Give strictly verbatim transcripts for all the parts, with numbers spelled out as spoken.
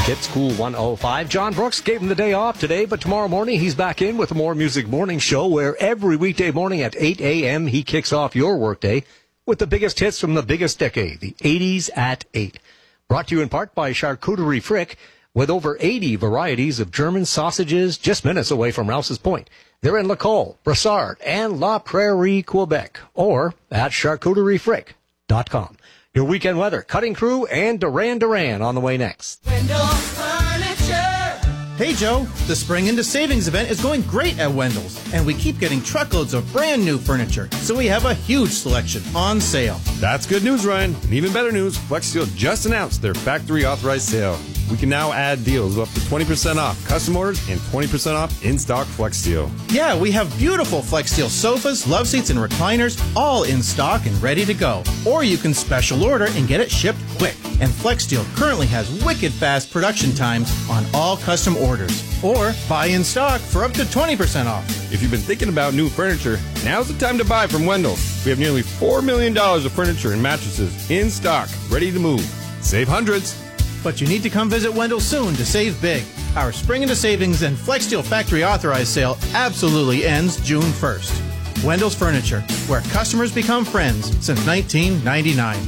Hits Cool one oh five. John Brooks gave him the day off today, but tomorrow morning he's back in with a More Music Morning Show, where every weekday morning at eight a.m. he kicks off your workday with the biggest hits from the biggest decade, the eighties at eight. Brought to you in part by Charcuterie Frick, with over eighty varieties of German sausages just minutes away from Rouse's Point. They're in Lacolle, Brossard, and La Prairie, Quebec, or at charcuterie frick dot com. Your weekend weather, Cutting Crew, and Duran Duran on the way next. Wendell's Furniture. Hey Joe, the Spring Into Savings event is going great at Wendell's, and we keep getting truckloads of brand new furniture, so we have a huge selection on sale. That's good news, Ryan. And even better news, FlexSteel just announced their factory authorized sale. We can now add deals of up to twenty percent off custom orders and twenty percent off in-stock FlexSteel. Yeah, we have beautiful FlexSteel sofas, love seats, and recliners, all in stock and ready to go. Or you can special order and get it shipped quick. And FlexSteel currently has wicked fast production times on all custom orders. Or buy in stock for up to twenty percent off. If you've been thinking about new furniture, now's the time to buy from Wendell's. We have nearly four million dollars of furniture and mattresses in stock, ready to move. Save hundreds. But you need to come visit Wendell's soon to save big. Our Spring Into Savings and FlexSteel factory authorized sale absolutely ends June first. Wendell's Furniture, where customers become friends since nineteen ninety-nine.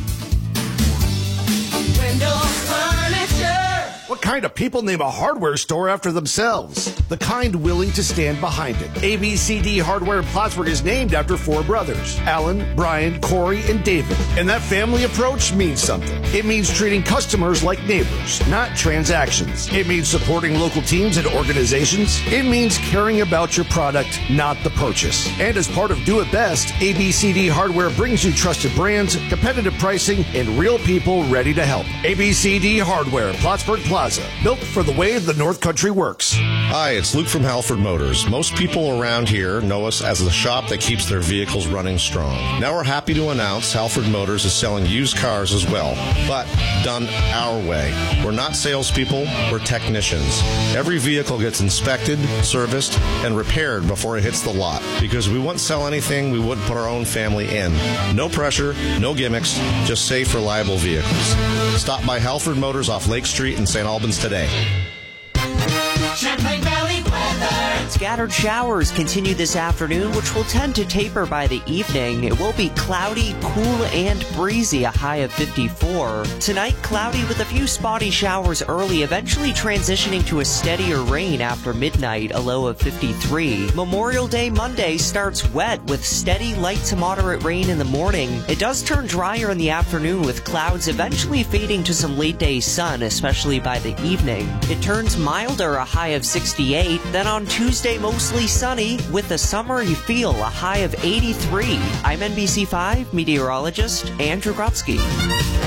Wendell's Furniture. What kind of people name a hardware store after themselves? The kind willing to stand behind it. A B C D Hardware in Plattsburgh is named after four brothers, Alan, Brian, Corey, and David. And that family approach means something. It means treating customers like neighbors, not transactions. It means supporting local teams and organizations. It means caring about your product, not the purchase. And as part of Do It Best, A B C D Hardware brings you trusted brands, competitive pricing, and real people ready to help. A B C D Hardware, Plattsburgh Plaza, built for the way the North Country works. Hi, it's Luke from Halford Motors. Most people around here know us as the shop that keeps their vehicles running strong. Now we're happy to announce Halford Motors is selling used cars as well, but done our way. We're not salespeople, we're technicians. Every vehicle gets inspected, serviced, and repaired before it hits the lot, because we wouldn't sell anything we wouldn't put our own family in. No pressure, no gimmicks, just safe, reliable vehicles. Stop by Halford Motors off Lake Street in Saint Albans today. Champlain Valley weather. Scattered showers continue this afternoon, which will tend to taper by the evening. It will be cloudy, cool, and breezy, a high of fifty-four. Tonight, cloudy with a few spotty showers early, eventually transitioning to a steadier rain after midnight, a low of fifty-three. Memorial Day Monday starts wet with steady light to moderate rain in the morning. It does turn drier in the afternoon with clouds eventually fading to some late day sun, especially by the evening. It turns milder, a high of sixty-eight. Then on Tuesday, mostly sunny with a summery feel, a high of eighty-three. I'm N B C five meteorologist Andrew Grotsky.